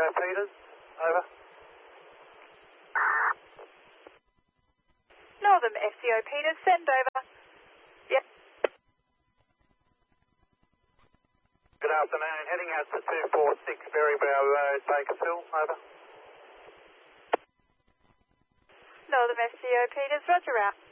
FCO Peters, over. Northern FCO Peters, send over. Yep. Good afternoon, heading out to 246 Berrybow Road, Bakersfield, over. Northern FCO Peters, roger out.